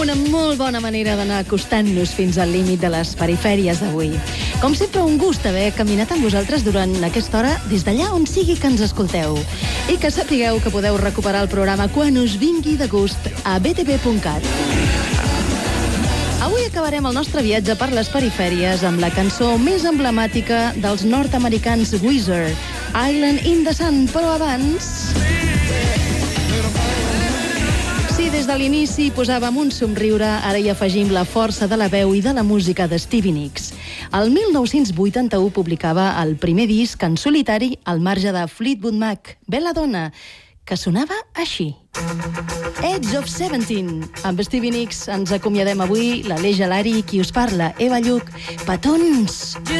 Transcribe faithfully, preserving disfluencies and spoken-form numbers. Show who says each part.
Speaker 1: Una molt bona manera d'anar acostant-nos fins al límit de les perifèries d'avui. Com sempre, un gust haver caminat amb vosaltres durant aquesta hora des d'allà on sigui que ens escolteu. I que sapigueu que podeu recuperar el programa quan us vingui de gust a b t v punt cat. Avui acabarem el nostre viatge per les perifèries amb la cançó més emblemàtica dels nord-americans Weezer, Island in the Sun, però abans... Si des de l'inici posàvem un somriure, ara hi afegim la força de la veu i de la música de Stevie Nicks. El mil nou-cents vuitanta-u publicava el primer disc en solitari al marge de Fleetwood Mac, Belladonna, que sonava així. Edge of Seventeen. Amb Stevie Nicks ens acomiadem avui, l'Aleix Gelari, qui us parla, Eva Lluc. Petons!